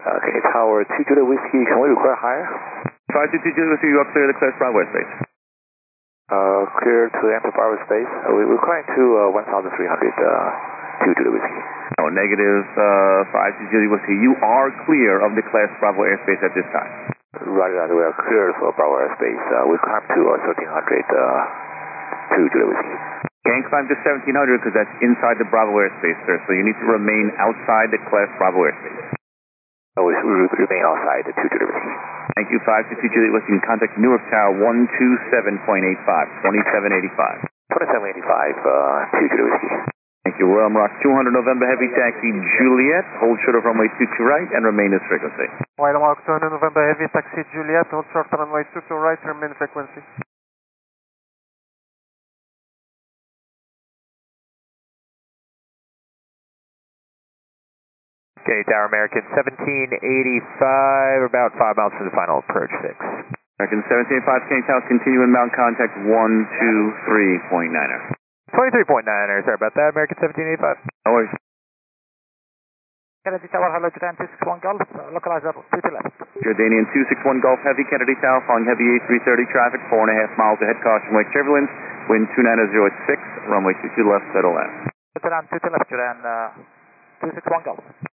Okay, Tower 2 Juliet Whiskey, can we require higher? 522 Juliet Whiskey, you are clear the Class Bravo airspace. Clear to enter Bravo space. We're requiring to 1,300 2 Juliet Whiskey. No, negative 52 Juliet Whiskey, you are clear of the Class Bravo airspace at this time. Roger that, we are clear for Bravo airspace. We climb to 1,300 2 Juliet Whiskey. Can't climb to 1,700 because that's inside the Bravo airspace, sir. So you need to remain outside the Class Bravo airspace. We remain outside the 2 Juliet Whiskey. Thank you, 522 Juliet Whiskey. Contact Newark Tower 127.85, 2785. 2785, 2 Juliet Whiskey. Thank you, Royal Rock 200 November Heavy Taxi Juliet. Hold short of runway 22 right and remain as frequency. Royal Rock 200 November Heavy Taxi Juliet. Hold short of runway 22 right, remain frequency. Okay, Tower American 1785, about 5 miles from the final approach fix. American 1785, King Tower, continue inbound contact 123.9er. 23.9er, sorry about that, American 1785. No worries. Kennedy Tower, hello, Jordan 261 Golf, localize level 2 to left. Jordanian 261 Golf Heavy, Kennedy Tower, following heavy A330 traffic, 4.5 miles ahead, caution wake turbulence, wind 290 at 6, runway 22 left, settle left. Jordan 2 to left, Jordan 261 Golf.